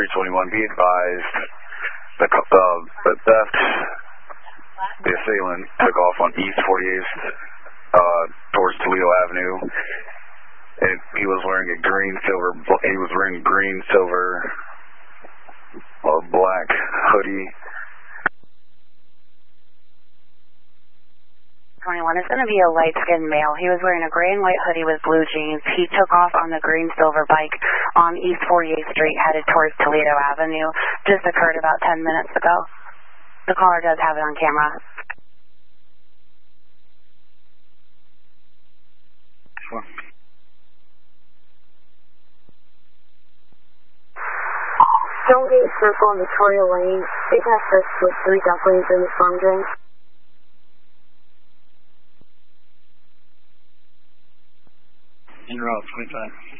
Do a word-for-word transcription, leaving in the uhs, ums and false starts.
three twenty-one, be advised, the, uh, the theft, the assailant took off on East forty-eighth uh, towards Toledo Avenue. And he was wearing a green, silver, he was wearing green, silver, uh, black hoodie. twenty-one, it's going to be a light-skinned male. He was wearing a gray and white hoodie with blue jeans. He took off on the green silver bike on East forty-eighth Street headed towards Toledo Avenue. Just occurred about ten minutes ago. The caller does have it on camera. Sure. Stonegate Circle and Victoria Lane. They've had search with three ducklings in the storm drain. In route, twenty-five.